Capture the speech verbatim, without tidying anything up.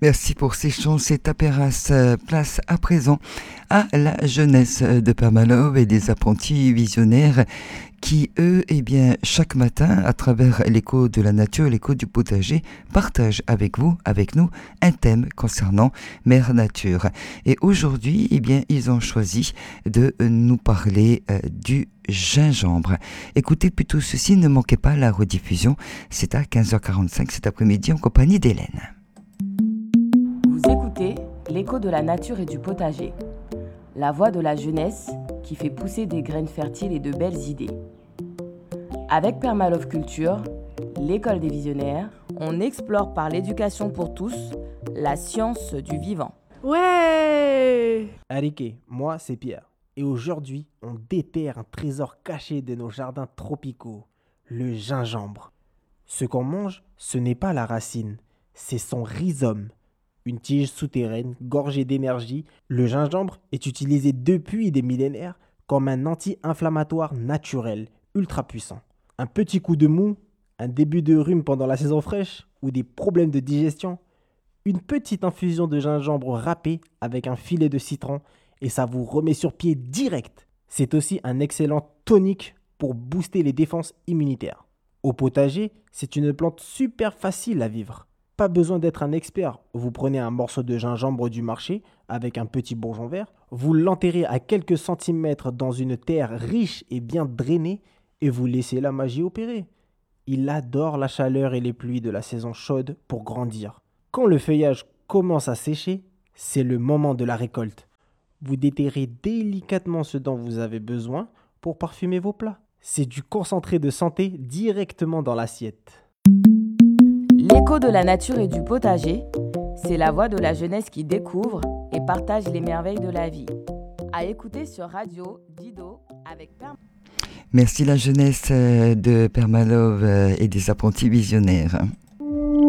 Merci pour ces chants, c'est Tapéras. Place à présent à la jeunesse de Permalove et des apprentis visionnaires qui, eux, eh bien, chaque matin, à travers l'écho de la nature, l'écho du potager, partagent avec vous, avec nous, un thème concernant Mère Nature. Et aujourd'hui, eh bien, ils ont choisi de nous parler euh, du gingembre. Écoutez plutôt ceci, ne manquez pas la rediffusion. C'est à quinze heures quarante-cinq cet après-midi en compagnie d'Hélène. Vous écoutez l'écho de la nature et du potager, la voix de la jeunesse qui fait pousser des graines fertiles et de belles idées. Avec Permalove Culture, l'école des visionnaires, on explore par l'éducation pour tous la science du vivant. Ouais! Arike, moi c'est Pierre. Et aujourd'hui, on déterre un trésor caché de nos jardins tropicaux, le gingembre. Ce qu'on mange, ce n'est pas la racine, c'est son rhizome. Une tige souterraine gorgée d'énergie, le gingembre est utilisé depuis des millénaires comme un anti-inflammatoire naturel ultra puissant. Un petit coup de mou, un début de rhume pendant la saison fraîche ou des problèmes de digestion, une petite infusion de gingembre râpé avec un filet de citron et ça vous remet sur pied direct. C'est aussi un excellent tonique pour booster les défenses immunitaires. Au potager, c'est une plante super facile à vivre. Pas besoin d'être un expert. Vous prenez un morceau de gingembre du marché avec un petit bourgeon vert, vous l'enterrez à quelques centimètres dans une terre riche et bien drainée et vous laissez la magie opérer. Il adore la chaleur et les pluies de la saison chaude pour grandir. Quand le feuillage commence à sécher, c'est le moment de la récolte. Vous déterrez délicatement ce dont vous avez besoin pour parfumer vos plats. C'est du concentré de santé directement dans l'assiette. L'écho de la nature et du potager, c'est la voix de la jeunesse qui découvre et partage les merveilles de la vie. À écouter sur Radio Dido avec Permalove. Merci la jeunesse de Permalove et des apprentis visionnaires.